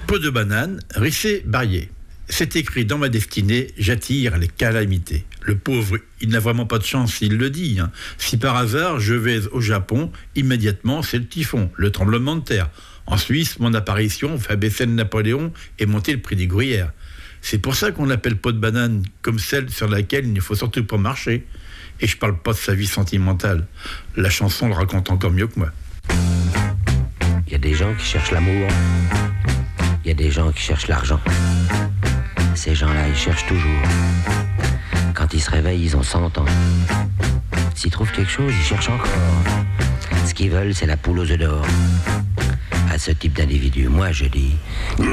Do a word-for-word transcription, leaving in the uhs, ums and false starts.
Peau de banane, Rissé Barrier. C'est écrit dans ma destinée, j'attire les calamités. Le pauvre, il n'a vraiment pas de chance s'il le dit. Hein. Si par hasard je vais au Japon, immédiatement c'est le typhon, le tremblement de terre. En Suisse, mon apparition fait baisser le Napoléon et monter le prix des gruyères. C'est pour ça qu'on l'appelle peau de banane, comme celle sur laquelle il ne faut surtout pas marcher. Et je parle pas de sa vie sentimentale. La chanson le raconte encore mieux que moi. Il y a des gens qui cherchent l'amour. Il y a des gens qui cherchent l'argent. Ces gens-là, ils cherchent toujours. Quand ils se réveillent, ils ont cent ans. S'ils trouvent quelque chose, ils cherchent encore. Ce qu'ils veulent, c'est la poule aux œufs d'or. À ce type d'individu, moi je dis... Non !